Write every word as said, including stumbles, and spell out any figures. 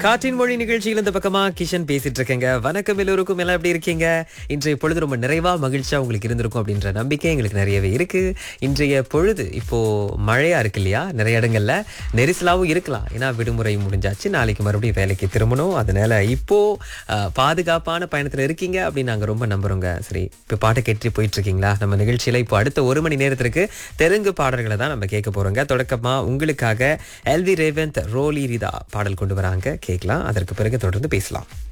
காற்றின் மொழி நிகழ்ச்சியில் இந்த பக்கமா கிஷன் பேசிட்டு இருக்கேங்க. வணக்கம் எல்லோருக்கும், எல்லாம் எப்படி இருக்கீங்க? இன்றைய பொழுது ரொம்ப நிறைவா மகிழ்ச்சியா உங்களுக்கு இருந்திருக்கும் அப்படின்ற நம்பிக்கை எங்களுக்கு நிறையவே இருக்கு. இன்றைய பொழுது இப்போ மழையா இருக்கு இல்லையா, நிறைய இடங்கள்ல நெரிசலாவும் இருக்கலாம். ஏன்னா விடுமுறை முடிஞ்சாச்சு, நாளைக்கு மறுபடியும் வேலைக்கு திரும்பணும். அதனால இப்போ அஹ், பாதுகாப்பான பயணத்துல இருக்கீங்க அப்படின்னு நாங்க ரொம்ப நம்புறோங்க. சரி, இப்போ பாட்டை கேட்டு போயிட்டு இருக்கீங்களா? நம்ம நிகழ்ச்சியில இப்போ அடுத்த ஒரு மணி நேரத்திற்கு தெலுங்கு பாடல்களை தான் நம்ம கேட்க போறோங்க. தொடக்கமா உங்களுக்காக எல்வி ரேவந்த் ரோலி ரிதா பாடல் கொண்டு வராங்க, கேட்கலாம். அதற்கு பிறகு தொடர்ந்து பேசலாம்.